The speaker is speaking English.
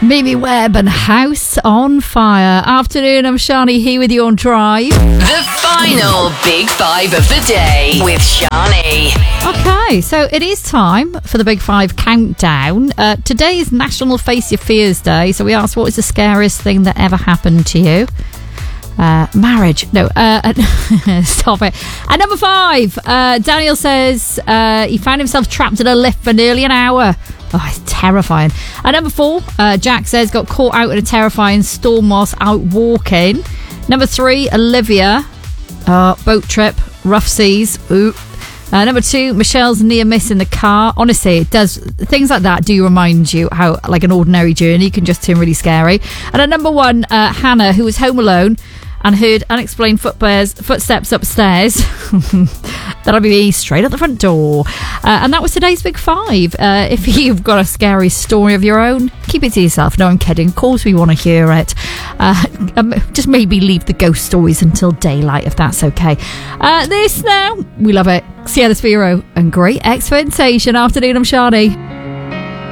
Mimi Webb and House on Fire. Afternoon, I'm Shani here with you on Drive. The final Big Five of the day with Shani. Okay, so it is time for the Big Five countdown. Today is National Face Your Fears Day, so we asked what is the scariest thing that ever happened to you? Marriage. No, stop it. At number 5, Daniel says he found himself trapped in a lift for nearly an hour. Oh, it's terrifying. At number 4, Jack says got caught out in a terrifying storm whilst out walking. Number 3, Olivia, boat trip, rough seas. Ooh. Number 2, Michelle's near miss in the car. Honestly, it does. Things like that do remind you how, like, an ordinary journey can just turn really scary. And at number 1, Hannah, who was home alone and heard unexplained footsteps upstairs. That'll be me straight at the front door. And that was today's Big Five. If you've got a scary story of your own, keep it to yourself. No, I'm kidding. Of course we want to hear it. Just maybe leave the ghost stories until daylight, if that's okay. This now, we love it. Cielo Spiro and Great Expectation. Afternoon, I'm Shani.